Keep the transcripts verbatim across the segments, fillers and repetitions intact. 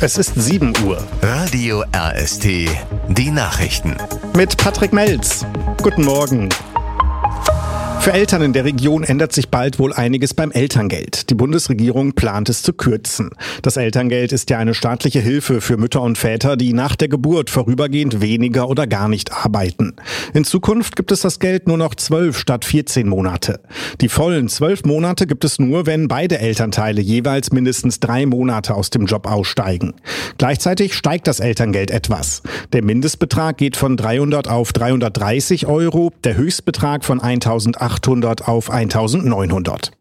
Es ist sieben Uhr. Radio R S T, die Nachrichten. Mit Patrick Melz. Guten Morgen. Für Eltern in der Region ändert sich bald wohl einiges beim Elterngeld. Die Bundesregierung plant es zu kürzen. Das Elterngeld ist ja eine staatliche Hilfe für Mütter und Väter, die nach der Geburt vorübergehend weniger oder gar nicht arbeiten. In Zukunft gibt es das Geld nur noch zwölf statt vierzehn Monate. Die vollen zwölf Monate gibt es nur, wenn beide Elternteile jeweils mindestens drei Monate aus dem Job aussteigen. Gleichzeitig steigt das Elterngeld etwas. Der Mindestbetrag geht von dreihundert auf dreihundertdreißig Euro, der Höchstbetrag von eintausendachthundert auf eintausendneunhundert.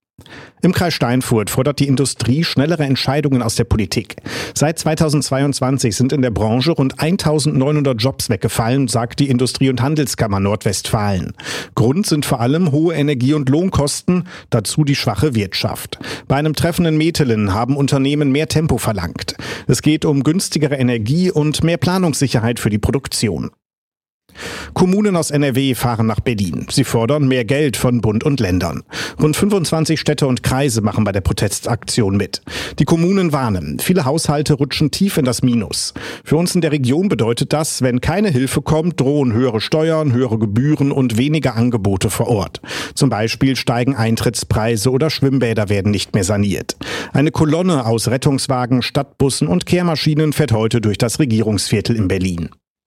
Im Kreis Steinfurt fordert die Industrie schnellere Entscheidungen aus der Politik. Seit zweitausendzweiundzwanzig sind in der Branche rund eintausendneunhundert Jobs weggefallen, sagt die Industrie- und Handelskammer Nordwestfalen. Grund sind vor allem hohe Energie- und Lohnkosten, dazu die schwache Wirtschaft. Bei einem Treffen in Metelen haben Unternehmen mehr Tempo verlangt. Es geht um günstigere Energie und mehr Planungssicherheit für die Produktion. Kommunen aus N R W fahren nach Berlin. Sie fordern mehr Geld von Bund und Ländern. Rund fünfundzwanzig Städte und Kreise machen bei der Protestaktion mit. Die Kommunen warnen, viele Haushalte rutschen tief in das Minus. Für uns in der Region bedeutet das, wenn keine Hilfe kommt, drohen höhere Steuern, höhere Gebühren und weniger Angebote vor Ort. Zum Beispiel steigen Eintrittspreise oder Schwimmbäder werden nicht mehr saniert. Eine Kolonne aus Rettungswagen, Stadtbussen und Kehrmaschinen fährt heute durch das Regierungsviertel in Berlin.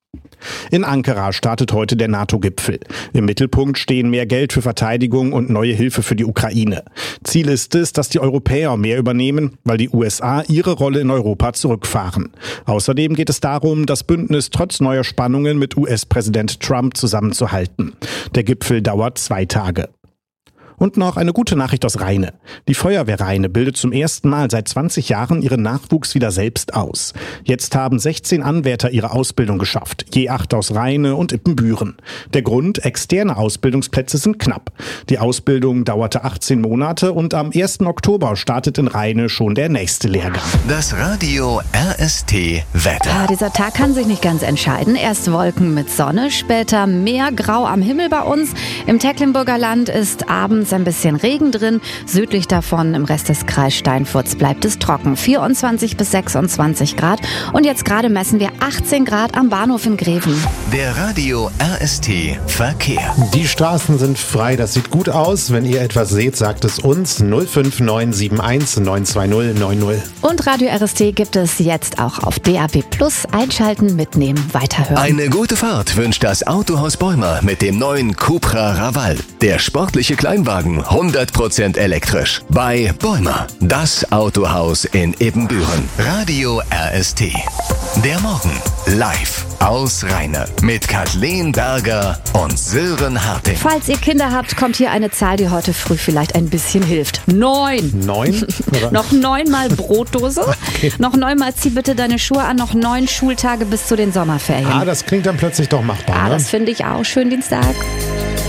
In Ankara startet heute der NATO-Gipfel. Im Mittelpunkt stehen mehr Geld für Verteidigung und neue Hilfe für die Ukraine. Ziel ist es, dass die Europäer mehr übernehmen, weil die U S A ihre Rolle in Europa zurückfahren. Außerdem geht es darum, das Bündnis trotz neuer Spannungen mit U S-Präsident Trump zusammenzuhalten. Der Gipfel dauert zwei Tage. Und noch eine gute Nachricht aus Rheine. Die Feuerwehr Rheine bildet zum ersten Mal seit zwanzig Jahren ihren Nachwuchs wieder selbst aus. Jetzt haben sechzehn Anwärter ihre Ausbildung geschafft, je acht aus Rheine und Ippenbüren. Der Grund, externe Ausbildungsplätze sind knapp. Die Ausbildung dauerte achtzehn Monate und am ersten Oktober startet in Rheine schon der nächste Lehrgang. Das Radio R S T Wetter. Ja, dieser Tag kann sich nicht ganz entscheiden. Erst Wolken mit Sonne, später mehr Grau am Himmel bei uns. Im Tecklenburger Land ist abends ein bisschen Regen drin. Südlich davon im Rest des Kreis Steinfurts bleibt es trocken. vierundzwanzig bis sechsundzwanzig Grad. Und jetzt gerade messen wir achtzehn Grad am Bahnhof in Greven. Der Radio R S T Verkehr. Die Straßen sind frei, das sieht gut aus. Wenn ihr etwas seht, sagt es uns null fünf neun sieben eins neun zwei null neun null. Und Radio R S T gibt es jetzt auch auf D A B Plus. Einschalten, mitnehmen, weiterhören. Eine gute Fahrt wünscht das Autohaus Bäumer mit dem neuen Cupra Raval. Der sportliche Kleinwagen hundert Prozent elektrisch. Bei Bäumer, das Autohaus in Ippenbüren. Radio R S T. Der Morgen live aus Rheine mit Kathleen Berger und Sören Harting. Falls ihr Kinder habt, kommt hier eine Zahl, die heute früh vielleicht ein bisschen hilft. Neun. Neun? Noch neunmal Brotdose. Okay. Noch neunmal zieh bitte deine Schuhe an. Noch neun Schultage bis zu den Sommerferien. Ah, das klingt dann plötzlich doch machbar. Ah, ne? Das finde ich auch. Schönen Dienstag.